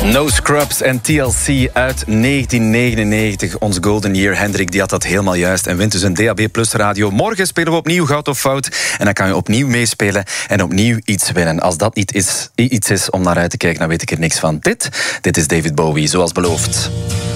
No Scrubs en TLC uit 1999. Ons golden year. Hendrik die had dat helemaal juist en wint dus een DAB Plus radio. Morgen spelen we opnieuw Goud of Fout. En dan kan je opnieuw meespelen en opnieuw iets winnen. Als dat niet iets is om naar uit te kijken, dan weet ik er niks van. Dit is David Bowie, zoals beloofd.